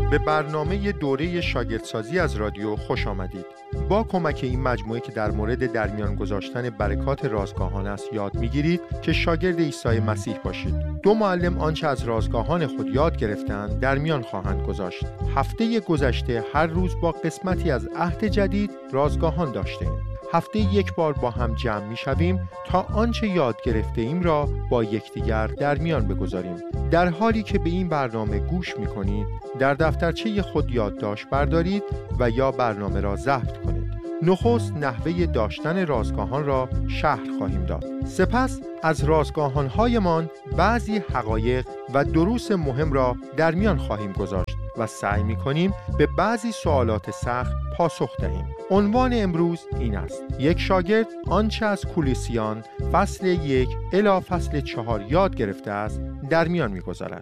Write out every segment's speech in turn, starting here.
به برنامه دوره شاگردسازی از رادیو خوش آمدید. با کمک این مجموعه که در مورد در میان گذاشتن برکات رازگاهان است یاد می‌گیرید که شاگرد عیسی مسیح باشید. دو معلم آنچه از رازگاهان خود یاد گرفتند در میان خواهند گذاشت. هفته گذشته هر روز با قسمتی از عهد جدید رازگاهان داشتیم. هفته یک بار با هم جمع می‌شویم تا آنچه یاد گرفته ایم را با یکدیگر در میان بگذاریم. در حالی که به این برنامه گوش می‌کنید، در دفترچه خود یادداشت بردارید و یا برنامه را ضبط کنید. نخست نحوه داشتن رازگاهان را شرح خواهیم داد. سپس از رازگاهان‌هایمان بعضی حقایق و دروس مهم را در میان خواهیم گذاشت و سعی می‌کنیم به بعضی سوالات سخت پاسخ دهیم. عنوان امروز این است: یک شاگرد آنچه از کولوسیان فصل 1 الی فصل 4 یاد گرفته است در میان می‌گذارد.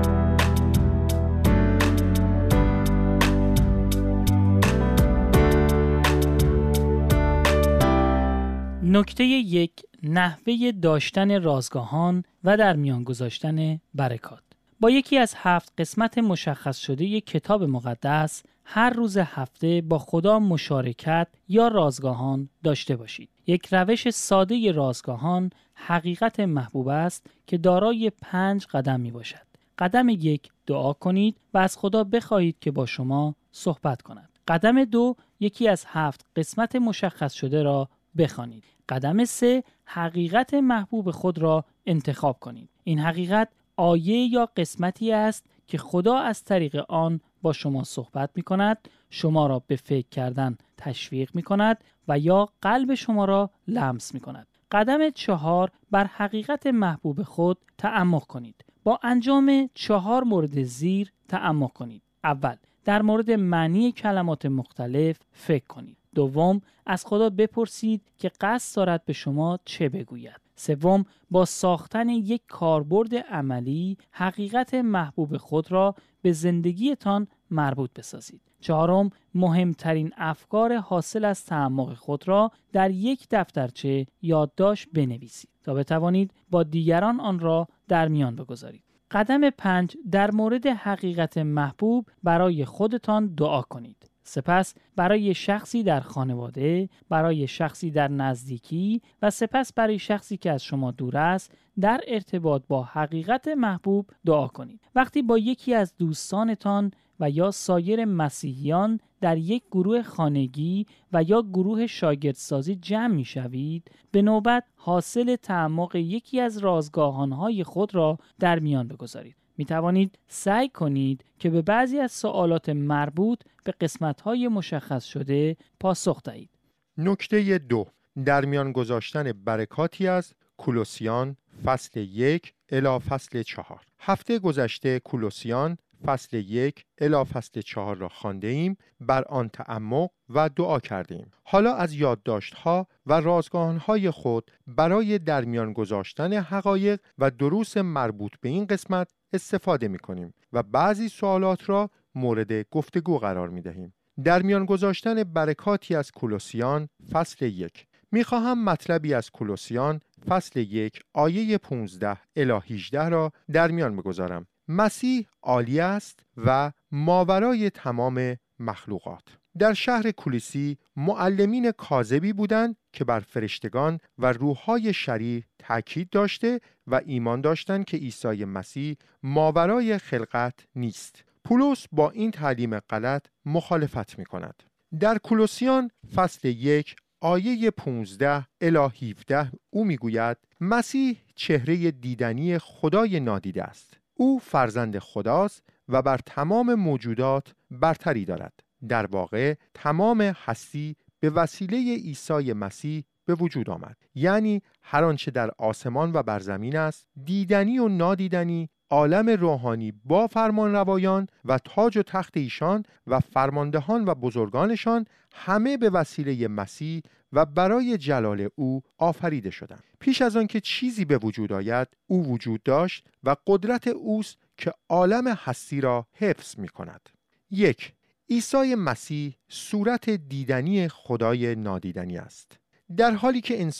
نکته 1: نحوه داشتن رازگاهان و در میان گذاشتن برکات. با یکی از 7 قسمت مشخص شده کتاب مقدس هر روز هفته با خدا مشارکت یا رازگاهان داشته باشید. یک روش ساده رازگاهان حقیقت محبوب است که دارای 5 قدم می باشد. قدم 1: دعا کنید و از خدا بخواهید که با شما صحبت کند. قدم 2: یکی از 7 قسمت مشخص شده را بخوانید. قدم 3: حقیقت محبوب خود را انتخاب کنید. این حقیقت آیه یا قسمتی است که خدا از طریق آن با شما صحبت می کند، شما را به فکر کردن تشویق می کند و یا قلب شما را لمس می کند. قدم 4: بر حقیقت محبوب خود تأمل کنید. با انجام 4 مورد زیر تأمل کنید. اول، در مورد معنی کلمات مختلف فکر کنید. دوم، از خدا بپرسید که قصد دارد به شما چه بگوید. سوم، با ساختن یک کاربرد عملی حقیقت محبوب خود را به زندگیتان مربوط بسازید. چهارم، مهمترین افکار حاصل از تعمق خود را در یک دفترچه یادداشت بنویسید تا بتوانید با دیگران آن را در میان بگذارید. قدم 5: در مورد حقیقت محبوب برای خودتان دعا کنید. سپس برای شخصی در خانواده، برای شخصی در نزدیکی و سپس برای شخصی که از شما دور است در ارتباط با حقیقت محبوب دعا کنید. وقتی با یکی از دوستانتان و یا سایر مسیحیان در یک گروه خانگی و یا گروه شاگردسازی جمع می شوید، به نوبت حاصل تعمق یکی از رازگاهانهای خود را در میان بگذارید. می توانید سعی کنید که به بعضی از سوالات مربوط به قسمت‌های مشخص شده پاسخ دهید. نکته 2: در میان گذاشتن برکاتی از کولوسیان فصل 1 الی فصل 4. هفته گذشته کولوسیان فصل 1 الی فصل 4 را خوانده ایم، بر آن تأمل و دعا کرده ایم. حالا از یادداشت‌ها و رازگاهان‌های خود برای در میان گذاشتن حقایق و دروس مربوط به این قسمت استفاده می‌کنیم و بعضی سوالات را مورد گفتگو قرار می‌دهیم. در میان گذاشتن برکاتی از کولوسیان فصل 1. می‌خواهم مطلبی از کولوسیان فصل 1 آیه 15 الی 18 را در میان بگذارم. مسیح عالی است و ماورای تمام مخلوقات. در شهر کولوسی معلمین کاذبی بودند که بر فرشتگان و روح‌های شریر تاکید داشته و ایمان داشتند که عیسی مسیح ماورای خلقت نیست. پولس با این تعلیم غلط مخالفت می‌کند. در کولوسیان فصل 1 آیه 15 الی 17 او میگوید: مسیح چهره دیدنی خدای نادیده است. او فرزند خداست و بر تمام موجودات برتری دارد. در واقع تمام هستی به وسیله عیسی مسیح به وجود آمد. یعنی هر آنچه در آسمان و بر زمین است، دیدنی و نادیدنی، عالم روحانی با فرمانروایان و تاج و تخت ایشان و فرماندهان و بزرگانشان، همه به وسیله مسیح و برای جلال او آفریده شدند. پیش از آن که چیزی به وجود آید، او وجود داشت و قدرت اوست که عالم هستی را حفظ می کند. 1. عیسی مسیح صورت دیدنی خدای نادیدنی است. در حالی که انسان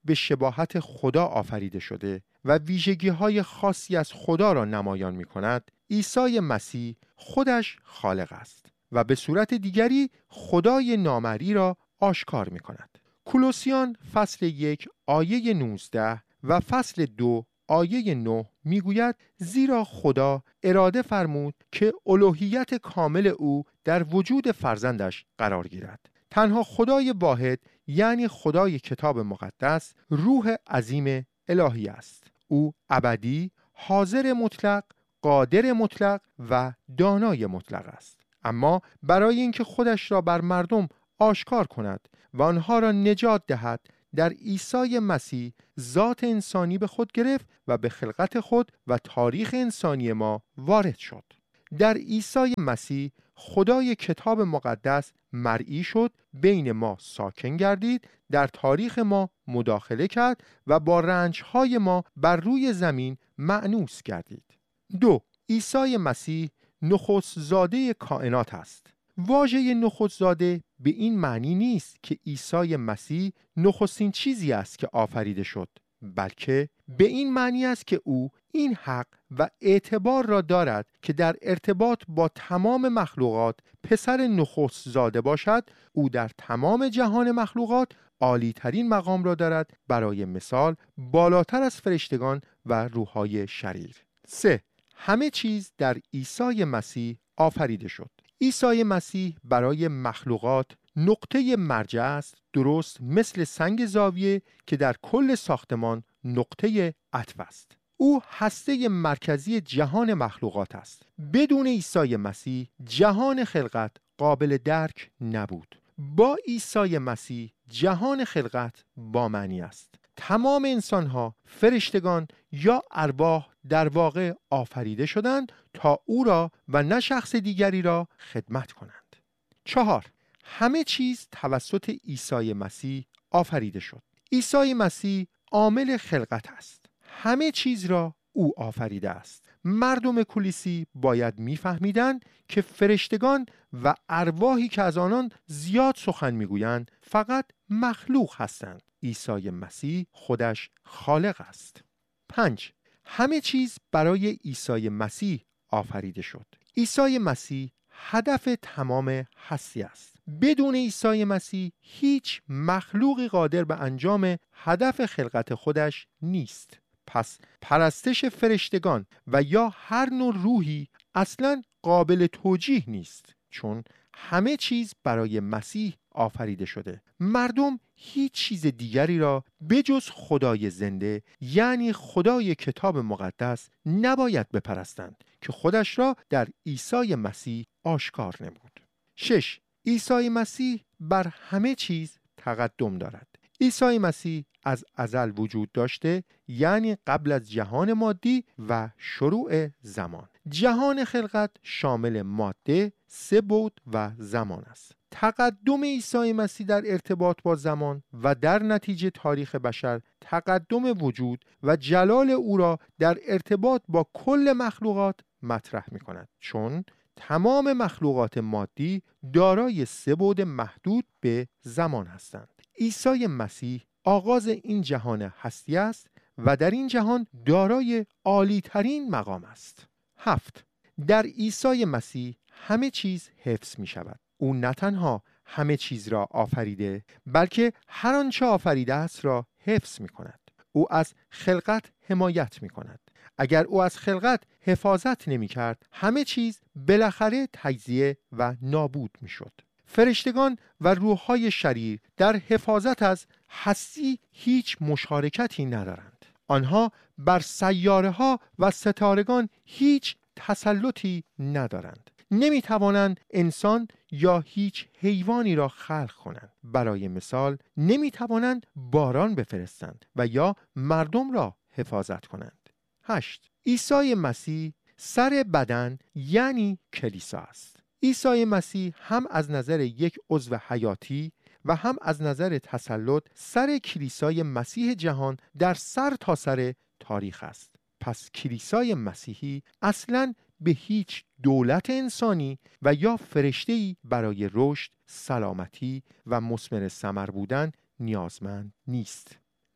به شباهت خدا آفریده شده و ویژگی‌های خاصی از خدا را نمایان می‌کند، عیسی مسیح خودش خالق است و به صورت دیگری خدای نامری را آشکار می‌کند. کولوسیان فصل 1 آیه 19 و فصل 2 آیه 9 میگوید زیرا خدا اراده فرمود که الوهیت کامل او در وجود فرزندش قرار گیرد. تنها خدای واحد یعنی خدای کتاب مقدس روح عظیم الهی است. او ابدی، حاضر مطلق، قادر مطلق و دانای مطلق است. اما برای اینکه خودش را بر مردم آشکار کند و آنها را نجات دهد، در عیسی مسیح ذات انسانی به خود گرفت و به خلقت خود و تاریخ انسانی ما وارد شد. در عیسی مسیح خدای کتاب مقدس مرئی شد، بین ما ساکن گردید، در تاریخ ما مداخله کرد و با رنجهای ما بر روی زمین مأنوس گردید. 2. عیسی مسیح نخست زاده کائنات است. واژه نخست زاده به این معنی نیست که عیسی مسیح نخستین چیزی است که آفریده شد، بلکه به این معنی است که او این حق و اعتبار را دارد که در ارتباط با تمام مخلوقات پسر نخست زاده باشد. او در تمام جهان مخلوقات عالی ترین مقام را دارد، برای مثال بالاتر از فرشتگان و روح‌های شریر. 3. همه چیز در عیسی مسیح آفریده شد. عیسی مسیح برای مخلوقات نقطه مرجع است، درست مثل سنگ زاویه که در کل ساختمان نقطه عطف است. او هسته مرکزی جهان مخلوقات است. بدون عیسی مسیح جهان خلقت قابل درک نبود. با عیسی مسیح جهان خلقت با معنی است. تمام انسانها، فرشتگان یا ارواح در واقع آفریده شدند تا او را و نه شخص دیگری را خدمت کنند. 4. همه چیز توسط عیسی مسیح آفریده شد. عیسی مسیح عامل خلقت است. همه چیز را او آفریده است. مردم کلیسی باید می‌فهمیدند که فرشتگان و ارواحی که از آنان زیاد سخن می‌گویند فقط مخلوق هستند. عیسی مسیح خودش خالق است. 5. همه چیز برای عیسی مسیح آفریده شد. عیسی مسیح هدف تمام هستی است. بدون عیسی مسیح هیچ مخلوقی قادر به انجام هدف خلقت خودش نیست. پس پرستش فرشتگان و یا هر نوع روحی اصلاً قابل توجیه نیست، چون همه چیز برای مسیح آفریده شده. مردم هیچ چیز دیگری را بجز خدای زنده یعنی خدای کتاب مقدس نباید بپرستند که خودش را در عیسی مسیح آشکار نمود. 6. عیسی مسیح بر همه چیز تقدم دارد. عیسی مسیح از ازل وجود داشته، یعنی قبل از جهان مادی و شروع زمان. جهان خلقت شامل ماده، سه بعد و زمان است. تقدم عیسی مسیح در ارتباط با زمان و در نتیجه تاریخ بشر تقدم وجود و جلال او را در ارتباط با کل مخلوقات مطرح می کند، چون تمام مخلوقات مادی دارای سه بعد محدود به زمان هستند. عیسی مسیح آغاز این جهان هستی است و در این جهان دارای عالی ترین مقام است. 7. در عیسی مسیح همه چیز حفظ می شود. او نه تنها همه چیز را آفریده، بلکه هر آنچه آفریده است را حفظ می کند. او از خلقت حمایت می کند. اگر او از خلقت حفاظت نمی کرد، همه چیز بالاخره تجزیه و نابود می شد. فرشتگان و روح‌های شریر در حفاظت از هستی هیچ مشارکتی ندارند. آنها بر سیاره‌ها و ستارگان هیچ تسلطی ندارند. نمی توانند انسان یا هیچ حیوانی را خلق کنند. برای مثال نمی توانند باران بفرستند و یا مردم را حفاظت کنند. 8. عیسی مسیح سر بدن یعنی کلیسا است. عیسی مسیح هم از نظر یک عضو حیاتی و هم از نظر تسلط سر کلیسای مسیح جهان در سر تا سر تاریخ است. پس کلیسای مسیحی اصلاً به هیچ دولت انسانی و یا فرشته‌ای برای رشد، سلامتی و مثمر ثمر بودن نیازمند نیست.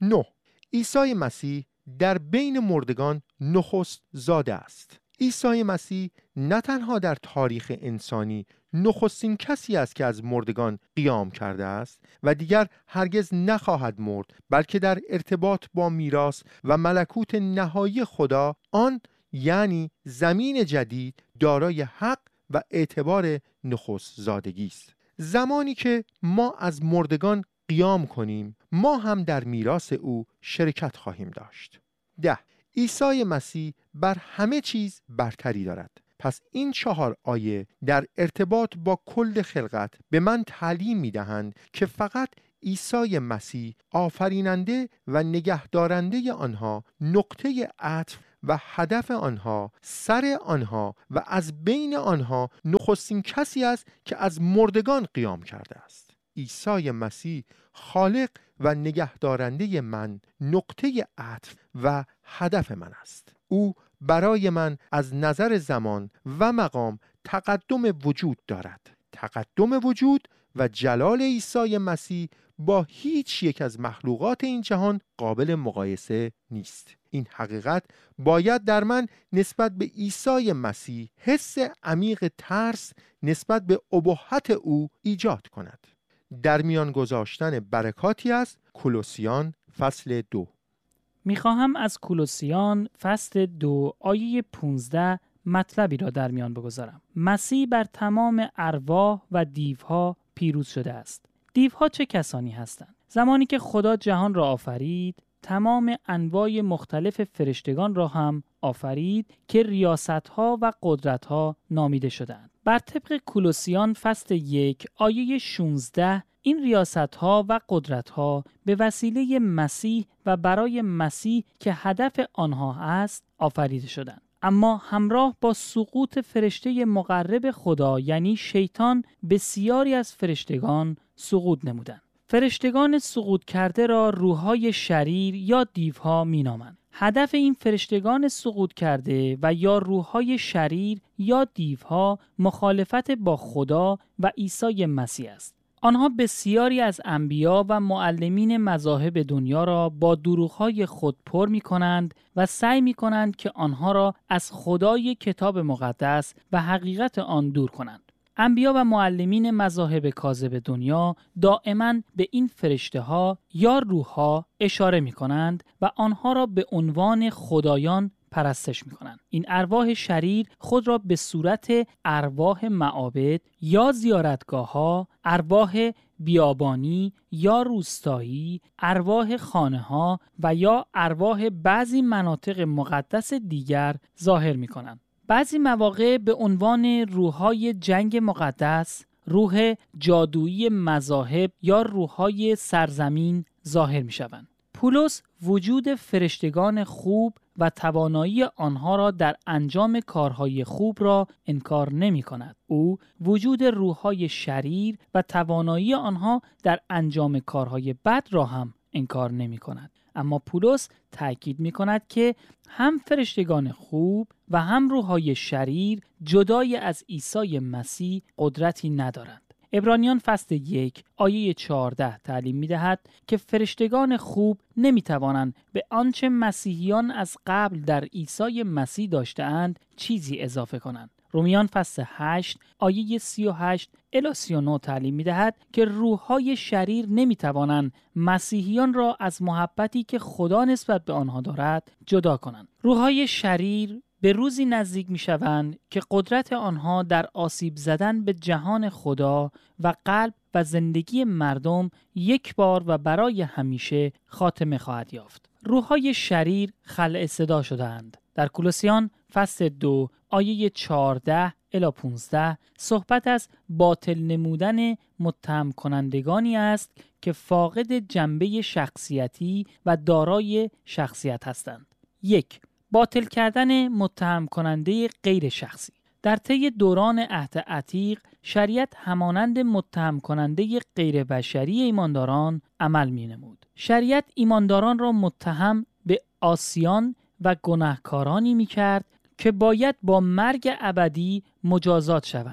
9. عیسی مسیح در بین مردگان نخست زاده است. عیسی مسیح نه تنها در تاریخ انسانی نخستین کسی است که از مردگان قیام کرده است و دیگر هرگز نخواهد مرد، بلکه در ارتباط با میراث و ملکوت نهایی خدا، آن یعنی زمین جدید، دارای حق و اعتبار نخست زادگی است. زمانی که ما از مردگان قیام کنیم، ما هم در میراث او شرکت خواهیم داشت. 10. عیسی مسیح بر همه چیز برتری دارد. پس این 4 آیه در ارتباط با کل خلقت به من تعلیم می‌دهند که فقط عیسی مسیح آفریننده و نگهدارنده آنها، نقطه عطف و هدف آنها، سر آنها و از بین آنها نخستین کسی است که از مردگان قیام کرده است. عیسی مسیح خالق و نگهدارنده من، نقطه عطف و هدف من است. او برای من از نظر زمان و مقام تقدم وجود دارد. تقدم وجود و جلال عیسی مسیح با هیچ یک از مخلوقات این جهان قابل مقایسه نیست. این حقیقت باید در من نسبت به عیسی مسیح حس عمیق ترس نسبت به ابهت او ایجاد کند. در میان گذاشتن برکاتی از کولوسیان فصل 2. میخواهم از کولوسیان فصل 2 آیه 15 مطلبی را در میان بگذارم. مسیح بر تمام ارواح و دیوها پیروز شده است. دیوها چه کسانی هستند؟ زمانی که خدا جهان را آفرید، تمام انواع مختلف فرشتگان را هم آفرید که ریاست‌ها و قدرت‌ها نامیده شدند. بر طبق کولوسیان فصل 1 آیه 16 این ریاست‌ها و قدرت‌ها به وسیله مسیح و برای مسیح که هدف آنها است آفریده شدند. اما همراه با سقوط فرشته مقرب خدا یعنی شیطان، بسیاری از فرشتگان سقوط نمودند. فرشتگان سقوط کرده را روح‌های شریر یا دیوها می‌نامند. هدف این فرشتگان سقوط کرده و یا روح‌های شریر یا دیوها مخالفت با خدا و عیسی مسیح است. آنها بسیاری از انبیا و معلمین مذاهب دنیا را با دروغ‌های خود پر می‌کنند و سعی می‌کنند که آنها را از خدای کتاب مقدس و حقیقت آن دور کنند. انبیا و معلمین مذاهب کاذب دنیا دائما به این فرشته‌ها یا روح‌ها اشاره می‌کنند و آنها را به عنوان خدایان پرستش می‌کنند. این ارواح شریر خود را به صورت ارواح معابد یا زیارتگاه‌ها، ارواح بیابانی یا روستایی، ارواح خانه‌ها و یا ارواح بعضی مناطق مقدس دیگر ظاهر می‌کنند. بعضی مواقع به عنوان روح‌های جنگ مقدس، روح جادویی مذاهب یا روح‌های سرزمین ظاهر می‌شوند. پولس وجود فرشتگان خوب و توانایی آنها را در انجام کارهای خوب را انکار نمی کند. او وجود روح‌های شریر و توانایی آنها در انجام کارهای بد را هم انکار نمی کند. اما پولس تأکید می کند که هم فرشتگان خوب و هم روح‌های شریر جدای از عیسی مسیح قدرتی ندارند. عبرانیان فصل 1 آیه 14 تعلیم می دهد که فرشتگان خوب نمی توانند به آنچه مسیحیان از قبل در عیسی مسیح داشته‌اند چیزی اضافه کنند. رومیان فصل 8 آیه 38 الی 39 تعلیم می دهد که روح‌های شریر نمی توانند مسیحیان را از محبتی که خدا نسبت به آنها دارد جدا کنند. روح‌های شریر به روزی نزدیک می شوند که قدرت آنها در آسیب زدن به جهان خدا و قلب و زندگی مردم یک بار و برای همیشه خاتمه خواهد یافت. روح‌های شریر خلع صدا شدند. در کولوسیان فصل 2 آیه 14 الی 15 صحبت از باطل نمودن متهم کنندگانی است که فاقد جنبه شخصیتی و دارای شخصیت هستند. 1. باطل کردن متهم کننده غیر شخصی. در طی دوران عهد عتیق شریعت همانند متهم کننده غیر بشری ایمانداران عمل می نمود. شریعت ایمانداران را متهم به عاصیان و گناهکارانی می کرد که باید با مرگ ابدی مجازات شوند.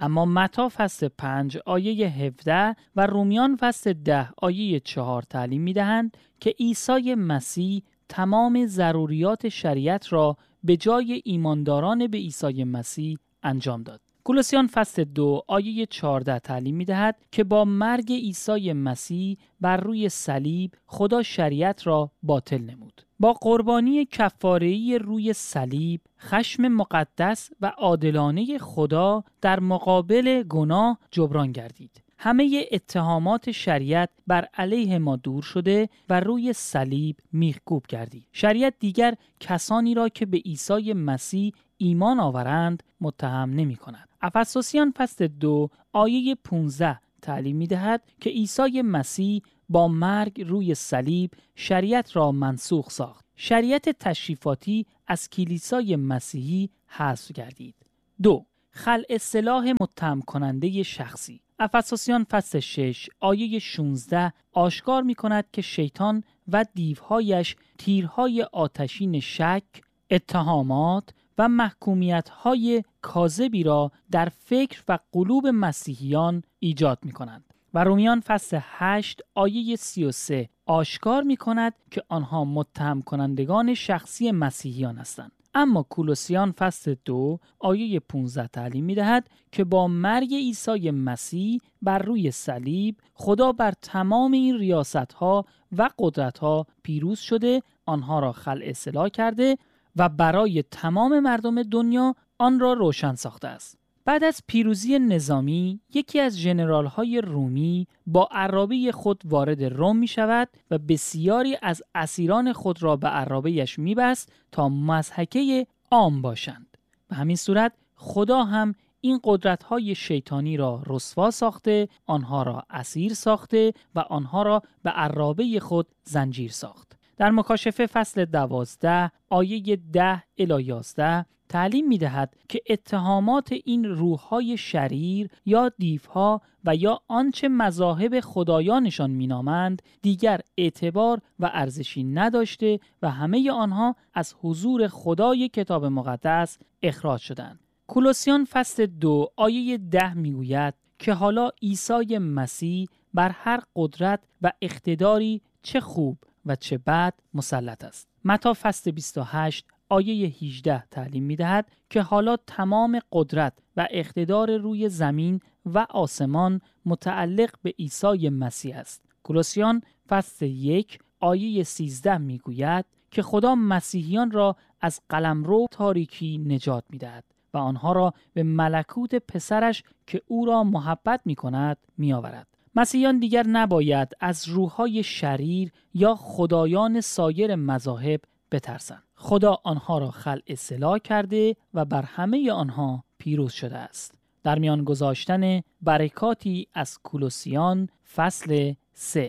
اما متی فصل 5 آیه 17 و رومیان فصل 10 آیه 4 تعلیم می‌دهند که عیسی مسیح تمام ضروریات شریعت را به جای ایمانداران به عیسی مسیح انجام داد. کولوسیان فصل 2 آیه 14 تعلیم می‌دهد که با مرگ عیسی مسیح بر روی صلیب خدا شریعت را باطل نمود. با قربانی کفاره‌ای روی صلیب خشم مقدس و عادلانه خدا در مقابل گناه جبران گردید. همه اتهامات شریعت بر علیه ما دور شده و روی صلیب میخکوب گردید. شریعت دیگر کسانی را که به عیسی مسیح ایمان آورند متهم نمی کند. افسوسیان فصل 2 آیه 15 تعلیم می دهد که عیسی مسیح با مرگ روی صلیب شریعت را منسوخ ساخت. شریعت تشریفاتی از کلیسای مسیحی حذف گردید. 2. خلع سلاح متهم کننده شخصی. افسوسیان فصل 6 آیه 16 آشکار می کند که شیطان و دیوهایش تیرهای آتشین شک، اتهامات و محکومیت‌های کاذبی را در فکر و قلوب مسیحیان ایجاد می‌کنند. و رومیان فصل 8 آیه 33 آشکار می‌کند که آنها متهم کنندگان شخصی مسیحیان هستند. اما کولوسیان فصل 2 آیه 15 تعلیم می‌دهد که با مرگ عیسی مسیح بر روی صلیب خدا بر تمام این ریاست‌ها و قدرت‌ها پیروز شده، آنها را خلع سلاح کرده و برای تمام مردم دنیا آن را روشن ساخته است. بعد از پیروزی نظامی، یکی از ژنرال‌های رومی با عرابه خود وارد روم می شود و بسیاری از اسیران خود را به عرابه‌اش می بست تا مضحکه عام باشند. به همین صورت خدا هم این قدرت‌های شیطانی را رسوا ساخته، آنها را اسیر ساخته و آنها را به عرابه خود زنجیر ساخت. در مکاشفه فصل 12 آیه 10 الی 11 تعلیم می دهد که اتهامات این روح‌های شریر یا دیوها و یا آنچه مذاهب خدایانشان می نامند دیگر اعتبار و ارزشی نداشته و همه آنها از حضور خدای کتاب مقدس اخراج شدند. کولوسیان فصل 2 آیه 10 می گوید که حالا عیسی مسیح بر هر قدرت و اقتداری چه خوب و چه بد مسلط است. متی فصل 28 آیه 18 تعلیم می دهد که حالا تمام قدرت و اقتدار روی زمین و آسمان متعلق به عیسی مسیح است. کولوسیان فصل 1 آیه 13 می گوید که خدا مسیحیان را از قلمرو تاریکی نجات می دهد و آنها را به ملکوت پسرش که او را محبت می کند می آورد. مسیحیان دیگر نباید از روح‌های شریر یا خدایان سایر مذاهب بترسند. خدا آنها را خلع سلاح کرده و بر همه آنها پیروز شده است. در میان گذاشتن برکاتی از کولوسیان فصل 3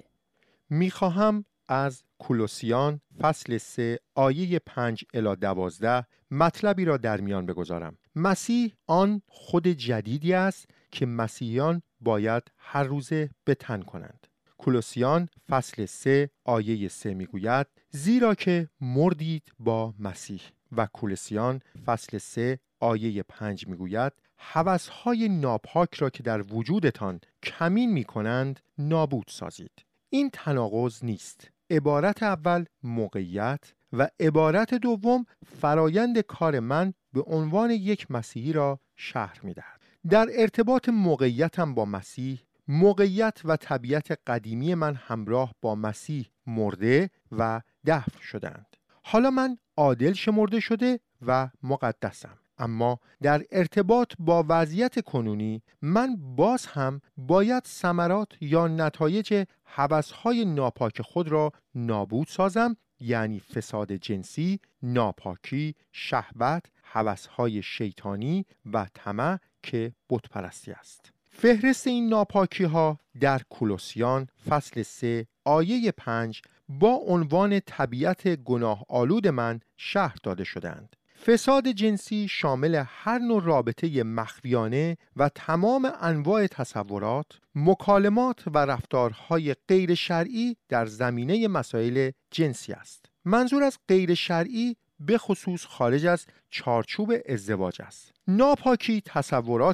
میخواهم از کولوسیان فصل 3 آیه 5 الی 12 مطلبی را در میان بگذارم. مسیح آن خود جدیدی است که مسیحیان باید هر روزه به تن کنند. کولوسیان فصل 3 آیه 3 میگوید زیرا که مردید با مسیح. و کولوسیان فصل 3 آیه 5 میگوید هوس‌های ناپاک را که در وجودتان کمین میکنند نابود سازید. این تناقض نیست. عبارت اول موقعیت و عبارت دوم فرایند کار من به عنوان یک مسیحی را شرح میدهد. در ارتباط موقعیتم با مسیح، موقعیت و طبیعت قدیمی من همراه با مسیح مرده و دفن شدند. حالا من عادل شمرده شده و مقدسم. اما در ارتباط با وضعیت کنونی من باز هم باید ثمرات یا نتایج هوس‌های ناپاک خود را نابود سازم، یعنی فساد جنسی، ناپاکی، شهوت، هوس‌های شیطانی و طمع که بت‌پرستی است. فهرست این ناپاکی ها در کولوسیان فصل 3 آیه 5 با عنوان طبیعت گناه آلود من شرح داده شدند. فساد جنسی شامل هر نوع رابطه مخفیانه و تمام انواع تصورات، مکالمات و رفتارهای غیر شرعی در زمینه مسائل جنسی است. منظور از غیر شرعی به خصوص خارج از چارچوب ازدواج است. ناپاکی تصورات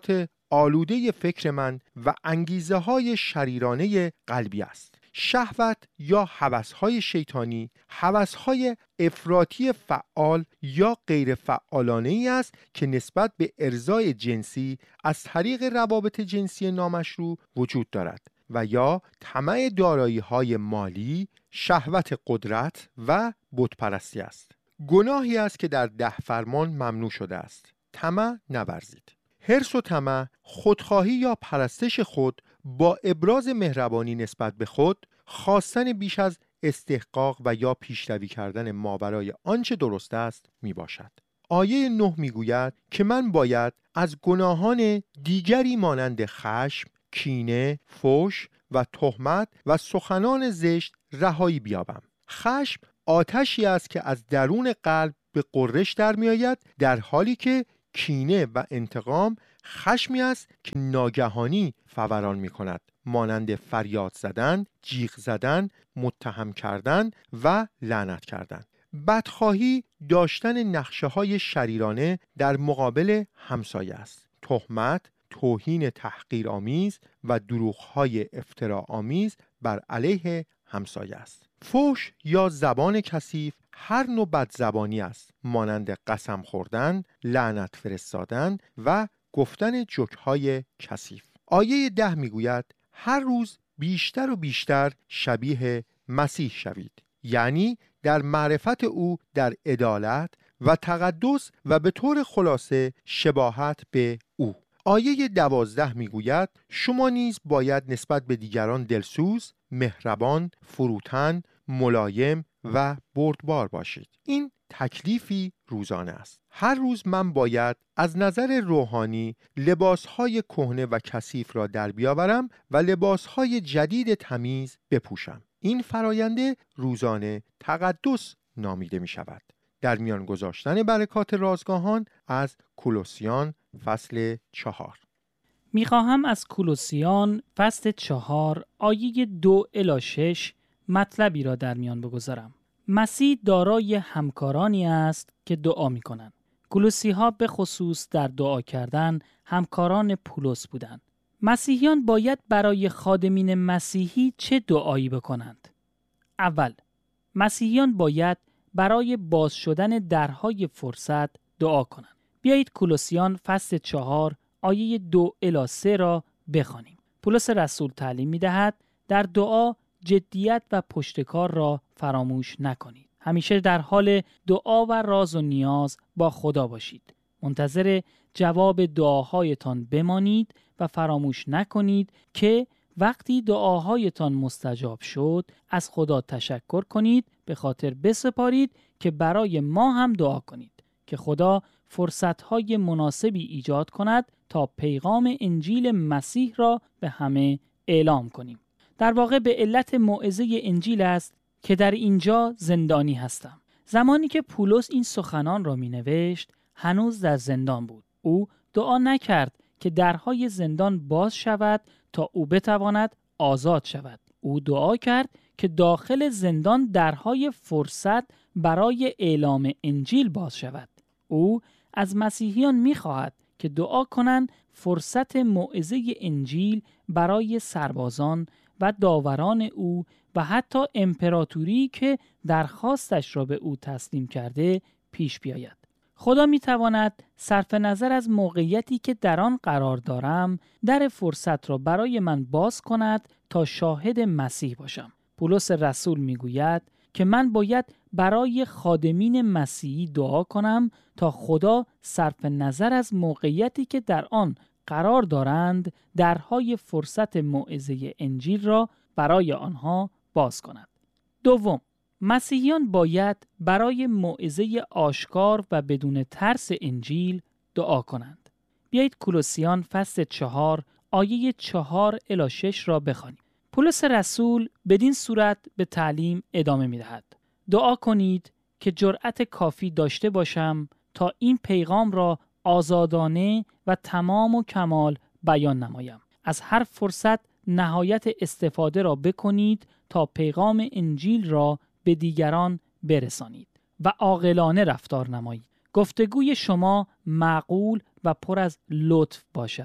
آلوده فکر من و انگیزه های شریرانه قلبی است. شهوت یا هوس‌های شیطانی هوس‌های افراطی فعال یا غیر فعالانه ای است که نسبت به ارضای جنسی از طریق روابط جنسی نامشروع وجود دارد و یا طمع دارایی‌های مالی، شهوت قدرت و بتپرستی است. گناهی است که در 10 فرمان ممنوع شده است. طمع نورزید. حرص و طمع، خودخواهی یا پرستش خود با ابراز مهربانی نسبت به خود، خواستن بیش از استحقاق و یا پیشروی کردن ماورای آنچه درست است می باشد. آیه 9 می گوید که من باید از گناهان دیگری مانند خشم، کینه، فحش و تهمت و سخنان زشت رهایی بیابم. خشم آتشی است که از درون قلب به غرش در می آید، در حالی که کینه و انتقام خشمی است که ناگهانی فوران می کند، مانند فریاد زدن، جیغ زدن، متهم کردن و لعنت کردن. بدخواهی داشتن نقشه های شریرانه در مقابل همسایه است. تهمت، توهین تحقیرآمیز و دروغ‌های افتراآمیز بر علیه همسایه است. فحش یا زبان کثیف هر نوع بدزبانی است، مانند قسم خوردن، لعنت فرستادن و گفتن جوک‌های کثیف. آیه 10 میگوید هر روز بیشتر و بیشتر شبیه مسیح شوید، یعنی در معرفت او در عدالت و تقدس و به طور خلاصه شباهت به او. آیه 12 میگوید شما نیز باید نسبت به دیگران دلسوز، مهربان، فروتن، ملایم و بردبار باشید. این تکلیفی روزانه است. هر روز من باید از نظر روحانی لباسهای کهنه و کثیف را در بیاورم و لباسهای جدید تمیز بپوشم. این فراینده روزانه تقدس نامیده می شود. در میان گذاشتن برکات رازگاهان از کولوسیان فصل 4. میخواهم از کولوسیان فصل 4 آیه 2 الی 6 مطلبی را در میان بگذارم. مسیح دارای همکارانی است که دعا می کنند. کولوسی ها به خصوص در دعا کردن همکاران پولس بودند. مسیحیان باید برای خادمین مسیحی چه دعایی بکنند؟ اول، مسیحیان باید برای باز شدن درهای فرصت دعا کنند. بیایید کولوسیان فصل 4 آیه 2 الی 3 را بخوانیم. پولس رسول تعلیم می دهد در دعا جدیت و پشتکار را فراموش نکنید. همیشه در حال دعا و راز و نیاز با خدا باشید. منتظر جواب دعاهایتان بمانید و فراموش نکنید که وقتی دعاهایتان مستجاب شد از خدا تشکر کنید، به خاطر بسپارید که برای ما هم دعا کنید که خدا فرصتهای مناسبی ایجاد کند تا پیغام انجیل مسیح را به همه اعلام کنیم. در واقع به علت موعظه انجیل است که در اینجا زندانی هستم. زمانی که پولس این سخنان را می نوشت هنوز در زندان بود. او دعا نکرد که درهای زندان باز شود تا او بتواند آزاد شود. او دعا کرد که داخل زندان درهای فرصت برای اعلام انجیل باز شود. او از مسیحیان می خواهد که دعا کنند فرصت موعظه انجیل برای سربازان و داوران او و حتی امپراتوری که درخواستش را به او تسلیم کرده پیش بیاید. خدا می تواند صرف نظر از موقعیتی که در آن قرار دارم در فرصت را برای من باز کند تا شاهد مسیح باشم. پولس رسول می گوید که من باید برای خادمین مسیحی دعا کنم تا خدا صرف نظر از موقعیتی که در آن قرار دارند درهای فرصت موعظه انجیل را برای آنها باز کند. دوم، مسیحیان باید برای موعظه آشکار و بدون ترس انجیل دعا کنند. بیایید کولوسیان فصل 4 آیه 4 الی 6 را بخوانیم. پولس رسول بدین صورت به تعلیم ادامه می دهد. دعا کنید که جرأت کافی داشته باشم تا این پیغام را آزادانه و تمام و کمال بیان نمایم. از هر فرصت نهایت استفاده را بکنید تا پیغام انجیل را به دیگران برسانید و عاقلانه رفتار نمایید. گفتگوی شما معقول و پر از لطف باشد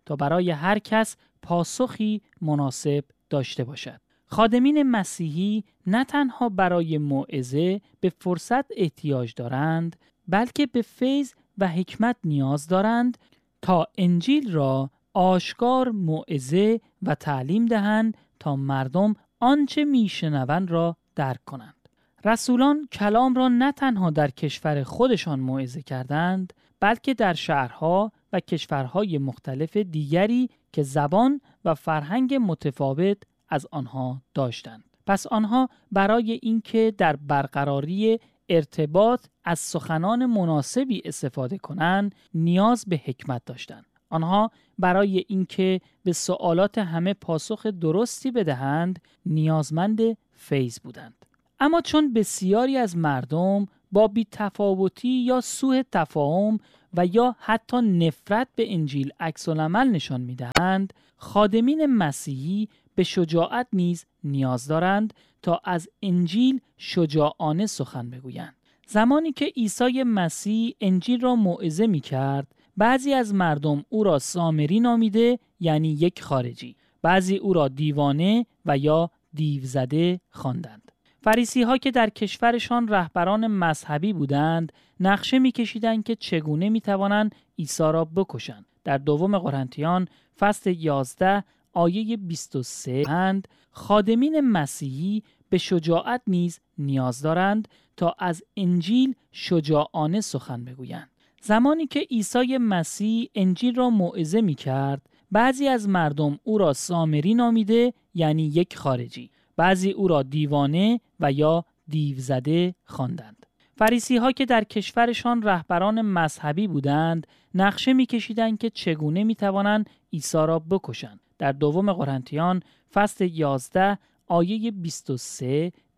تا برای هر کس پاسخی مناسب داشته باشد. خادمین مسیحی نه تنها برای موعظه به فرصت احتیاج دارند، بلکه به فیض و حکمت نیاز دارند تا انجیل را آشکار موعظه و تعلیم دهند تا مردم آنچه میشنوند را درک کنند. رسولان کلام را نه تنها در کشور خودشان موعظه کردند، بلکه در شهرها و کشورهای مختلف دیگری که زبان و فرهنگ متفاوت از آنها داشتند. پس آنها برای اینکه در برقراری ارتباط از سخنان مناسبی استفاده کنند نیاز به حکمت داشتند. آنها برای اینکه به سوالات همه پاسخ درستی بدهند نیازمند فیض بودند. اما چون بسیاری از مردم با بی‌تفاوتی یا سوء تفاهم و یا حتی نفرت به انجیل عکس‌العمل نشان می‌دهند، خادمین مسیحی به شجاعت نیز نیاز دارند تا از انجیل شجاعانه سخن بگویند. زمانی که عیسی مسیح انجیل را موعظه می‌کرد، بعضی از مردم او را سامری نامیده، یعنی یک خارجی. بعضی او را دیوانه و یا دیوزده خواندند. فریسی ها که در کشورشان رهبران مذهبی بودند، نقشه می‌کشیدند که چگونه می‌توانند عیسی را بکشند. در دوم قرنتیان فصل 11 آیه 23 هند خادمین مسیحی به شجاعت نیز نیاز دارند تا از انجیل شجاعانه سخن بگویند. زمانی که عیسی مسیح انجیل را موعظه می‌کرد، بعضی از مردم او را سامری نامیده، یعنی یک خارجی. بعضی او را دیوانه و یا دیوزده خواندند. فریسی ها که در کشورشان رهبران مذهبی بودند، نقشه می‌کشیدند که چگونه می‌توانند عیسی را بکشند. در دوم قرنتیان فصل 11 آیه 23